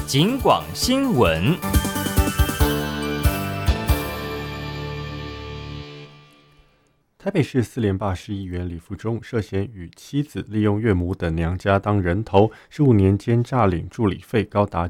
警广新闻。 台北市4连霸市议员李富忠涉嫌与妻子利用岳母等娘家当人头，15年间诈领助理费高达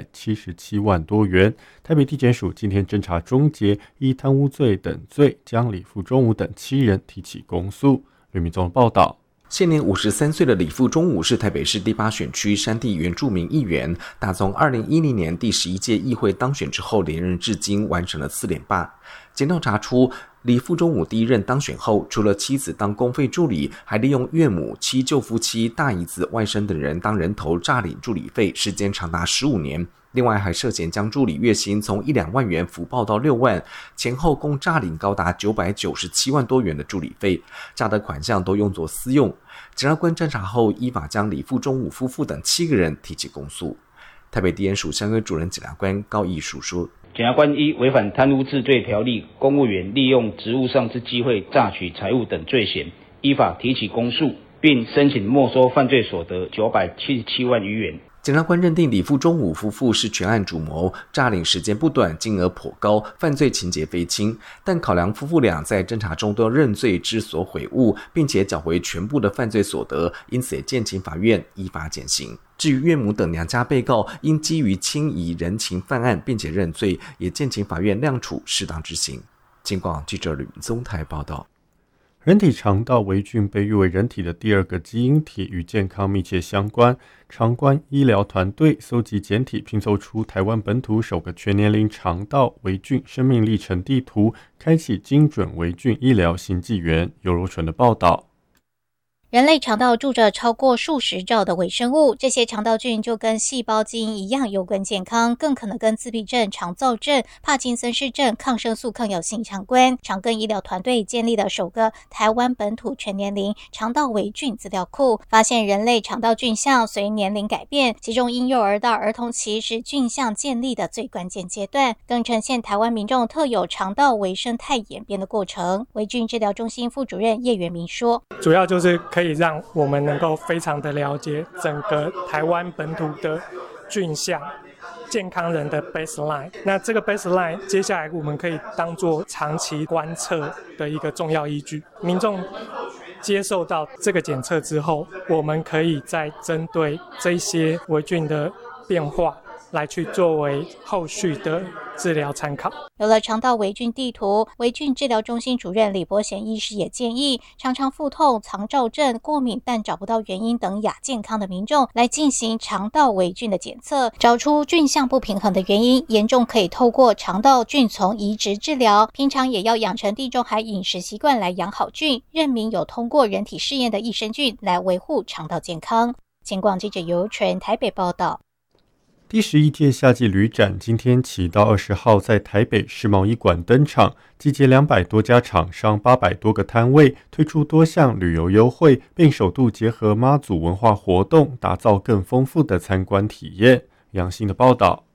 977万多元。台北地检署今天侦查终结，依贪污罪等罪将李富忠等7人提起公诉。吕民宗报道。 现年53岁的李富忠是台北市第8选区山地原住民议员，打从2010年第11届议会当选之后连任至今，完成了4连霸。检调查出，李富忠第一任当选后，除了妻子当公费助理，还利用岳母、妻舅夫妻、大姨子、外甥等人当人头诈领助理费，时间长达15年。另外还涉嫌将助理月薪从1-2万元浮报到6万，前后共诈领高达997万多元的助理费，诈的款项都用作私用。检察官侦查后，依法将李富忠夫妇等7个人提起公诉。台北地检署相关主任检察官高义书说， 检察官依违反贪污治罪条例，公务员利用职务上之机会榨取财物等罪嫌，依法提起公诉，并申请没收犯罪所得977万余元。 检察官认定李富忠夫妇是全案主谋，诈领时间不短，金额颇高，犯罪情节非轻。但考量夫妇俩在侦查中都认罪知所悔悟，并且缴回全部的犯罪所得，因此也建请法院依法减刑。至于岳母等娘家被告，因基于亲宜人情犯案，并且认罪，也建请法院量处适当执行。警广记者吕民宗台报道。 人体肠道微菌被誉为人体的第2个基因体，与健康密切相关。长官医疗团队搜集简体，拼凑出台湾本土首个全年龄肠道微菌生命历程地图，开启精准微菌医疗新纪元。尤柔纯的报道。 人类肠道住着超过数十兆的微生物，这些肠道菌就跟细胞基因一样有关健康，更可能跟自闭症、肠躁症、帕金森氏症、抗生素抗药性相关。长庚医疗团队建立了首个台湾本土全年龄肠道微菌资料库，发现人类肠道菌相随年龄改变，其中婴幼儿到儿童期是菌相建立的最关键阶段，更呈现台湾民众特有肠道微生态演变的过程。微菌治疗中心副主任叶元明说， 主要就是可以让我们能够非常的了解整个台湾本土的菌相，健康人的 baseline。 那这个 baseline 接下来我们可以当作长期观测的一个重要依据。民众接受到这个检测之后，我们可以再针对这些微菌的变化来去作为后续的治疗参考。 有了肠道微菌地图，微菌治疗中心主任李伯贤医师也建议，常常腹痛、肠躁症、过敏但找不到原因等亚健康的民众来进行肠道微菌的检测，找出菌相不平衡的原因，严重可以透过肠道菌丛移植治疗。平常也要养成地中海饮食习惯来养好菌，认明有通过人体试验的益生菌来维护肠道健康。警广记者尤柔纯台北报道。 第11届夏季旅展今天起到20号在台北世贸一馆登场，集结200多家厂商、800多个摊位，推出多项旅游优惠，并首度结合妈祖文化活动，打造更丰富的参观体验。杨欣的报道。